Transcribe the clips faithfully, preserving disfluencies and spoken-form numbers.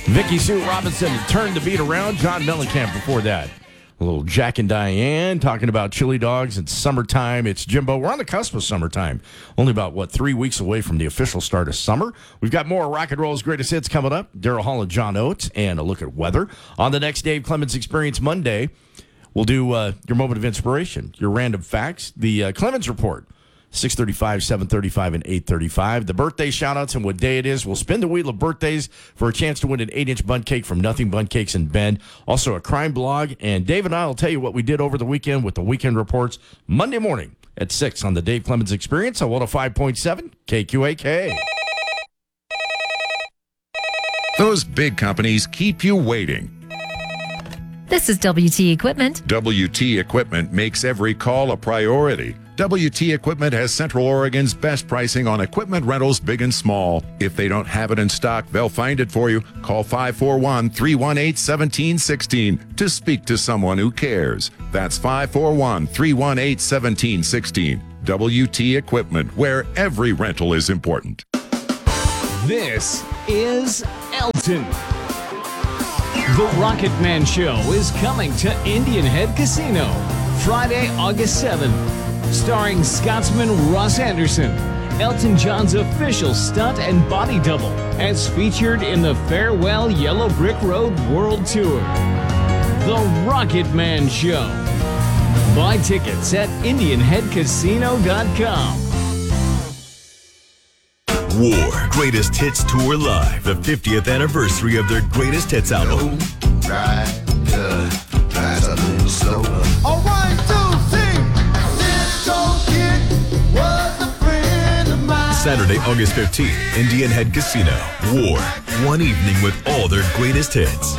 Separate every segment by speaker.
Speaker 1: Vicky Sue Robinson turned the beat around. John Mellencamp before that. A little Jack and Diane talking about chili dogs and summertime. It's Jimbo. We're on the cusp of summertime. Only about, what, three weeks away from the official start of summer. We've got more Rock and Roll's greatest hits coming up. Daryl Hall and John Oates, and a look at weather. On the next Dave Clemens Experience Monday, we'll do uh, your moment of inspiration, your random facts, the uh, Clemens Report. six thirty-five, seven thirty-five, and eight thirty-five. The birthday shout-outs and what day it is. We'll spin the wheel of birthdays for a chance to win an eight-inch bun cake from Nothing Bun Cakes in Bend. Also a crime blog. And Dave and I will tell you what we did over the weekend with the Weekend Reports Monday morning at six on the Dave Clemens Experience on one oh five point seven K Q A K.
Speaker 2: Those big companies keep you waiting.
Speaker 3: This is W T Equipment.
Speaker 2: W T Equipment makes every call a priority. W T Equipment has Central Oregon's best pricing on equipment rentals big and small. If they don't have it in stock, they'll find it for you. Call five four one, three one eight, one seven one six to speak to someone who cares. That's five four one, three one eight, one seven one six. W T Equipment, where every rental is important.
Speaker 4: This is Elton. The Rocket Man Show is coming to Indian Head Casino Friday, August seventh. Starring Scotsman Ross Anderson, Elton John's official stunt and body double, as featured in the Farewell Yellow Brick Road World Tour. The Rocket Man Show. Buy tickets at indian head casino dot com.
Speaker 5: War Greatest Hits Tour Live, the fiftieth anniversary of their greatest hits album.
Speaker 6: Right, good, rise a little slower. All right, two, sing. Disco Kid was a friend of mine.
Speaker 5: Saturday, August fifteenth, Indian Head Casino. War, one evening with all their greatest hits.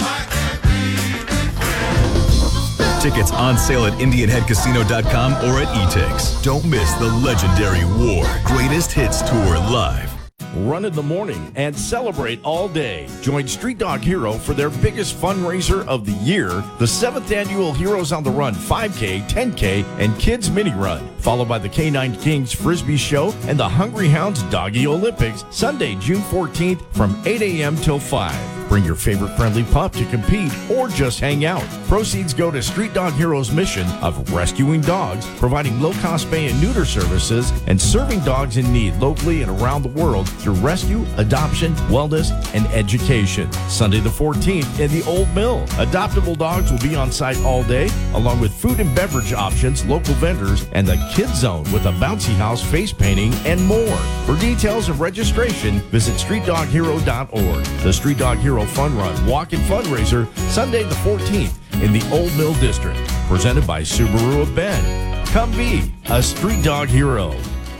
Speaker 5: Tickets on sale at indian head casino dot com or at E-Tix. Don't miss the legendary War Greatest Hits Tour Live.
Speaker 1: Run in the morning and celebrate all day. Join Street Dog Hero for their biggest fundraiser of the year, the seventh annual Heroes on the Run five K, ten K, and Kids Mini Run, followed by the K nine Kings Frisbee Show and the Hungry Hounds Doggy Olympics, Sunday, June fourteenth from eight a.m. till five. Bring your favorite friendly pup to compete or just hang out. Proceeds go to Street Dog Hero's mission of rescuing dogs, providing low-cost spay and neuter services, and serving dogs in need locally and around the world through rescue, adoption, wellness, and education. Sunday the fourteenth in the Old Mill. Adoptable dogs will be on site all day, along with food and beverage options, local vendors, and the Kids Zone with a bouncy house, face painting, and more. For details and registration, visit street dog hero dot org. The Street Dog Hero Fun Run Walk and Fundraiser, Sunday the fourteenth in the Old Mill District. Presented by Subaru of Bend. Come be a Street Dog Hero.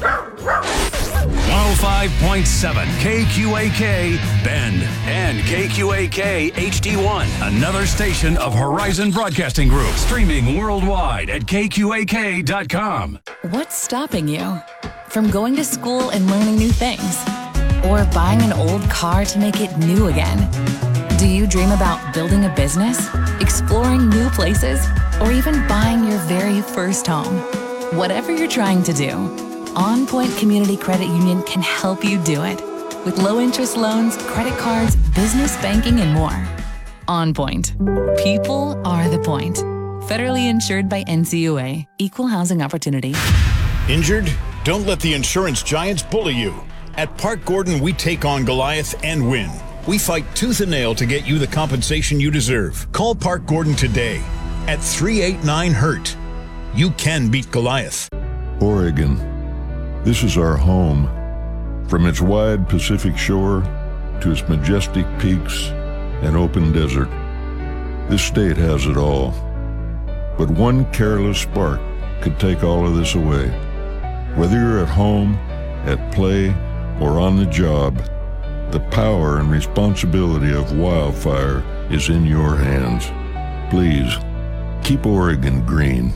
Speaker 7: one oh five point seven K Q A K Bend and K Q A K H D one, another station of Horizon Broadcasting Group, streaming worldwide at K Q A K dot com.
Speaker 8: What's stopping you from going to school and learning new things? Or buying an old car to make it new again? Do you dream about building a business, exploring new places, or even buying your very first home? Whatever you're trying to do, On Point Community Credit Union can help you do it. With low interest loans, credit cards, business banking, and more. On Point. People are the point. Federally insured by N C U A. Equal housing opportunity.
Speaker 9: Injured? Don't let the insurance giants bully you. At Park Gordon, we take on Goliath and win. We fight tooth and nail to get you the compensation you deserve. Call Park Gordon today at three eight nine hurt. You can beat Goliath.
Speaker 10: Oregon. This is our home. From its wide Pacific shore to its majestic peaks and open desert, this state has it all. But one careless spark could take all of this away. Whether you're at home, at play, or on the job, the power and responsibility of wildfire is in your hands. Please, keep Oregon green.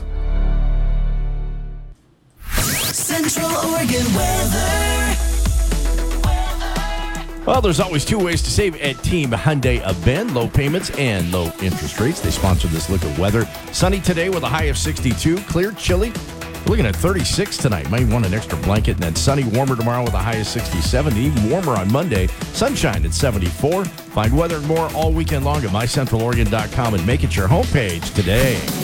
Speaker 11: Central Oregon weather.
Speaker 1: Well, there's always two ways to save at Team Hyundai of Bend. Low payments and low interest rates. They sponsor this look at weather. Sunny today with a high of sixty-two. Clear, chilly Looking at thirty-six tonight. Might want an extra blanket. And then sunny, warmer tomorrow with a high of sixty-seven. Even warmer on Monday. Sunshine at seventy-four. Find weather and more all weekend long at my central oregon dot com and make it your homepage today.